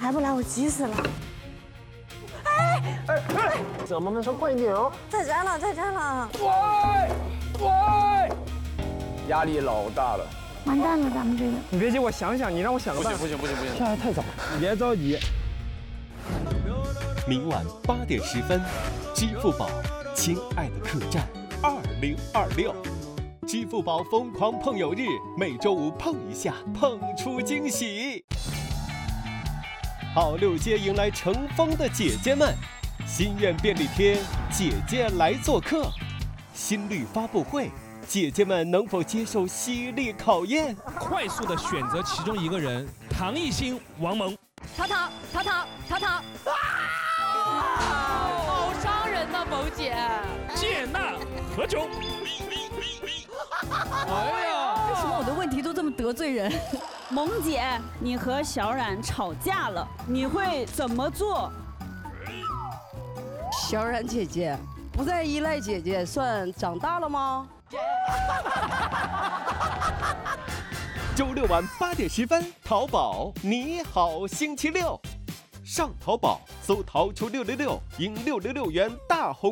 还不来，我急死了。 小慢慢说，快一点哦。 再粘了，再粘了。 喂，压力老大了。 完蛋了，咱们这个。 你别急，我想想，你让我想个办法。 不行， 下来太早，你别着急。 明晚8点10分，支付宝亲爱的客栈2026，支付宝疯狂碰友日，每周五碰一下，碰出惊喜。好6街迎来乘风的姐姐们，心愿便利贴，姐姐来做客。新绿发布会，姐姐们能否接受犀利考验？ 快速的选择其中一个人，唐艺昕、王蒙。 淘，好伤人呐，萌姐。 谢娜、何炅。哎呀， 为什么我的问题都这么得罪人？ 萌姐，你和小冉吵架了，你会怎么做？ 小冉姐姐不再依赖姐姐，算长大了吗？ 周6晚8点10分，淘宝你好星期六，上淘宝搜淘出666，赢666元大红。